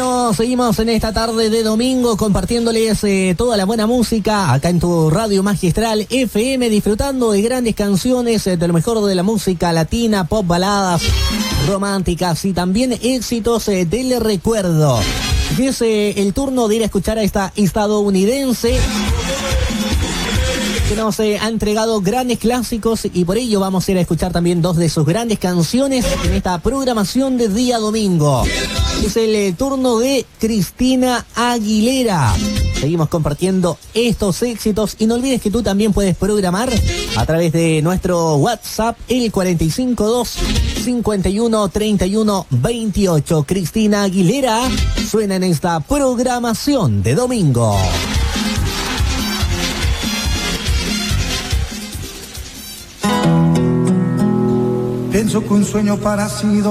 Bueno, seguimos en esta tarde de domingo compartiéndoles toda la buena música acá en tu radio magistral FM, disfrutando de grandes canciones, de lo mejor de la música latina, pop, baladas románticas y también éxitos del recuerdo. Es el turno de ir a escuchar a esta estadounidense que nos ha entregado grandes clásicos, y por ello vamos a ir a escuchar también dos de sus grandes canciones en esta programación de día domingo. Es el turno de Cristina Aguilera. Seguimos compartiendo estos éxitos y no olvides que tú también puedes programar a través de nuestro WhatsApp, el 452-5131-28. Cristina Aguilera suena en esta programación de domingo. Pienso que un sueño parecido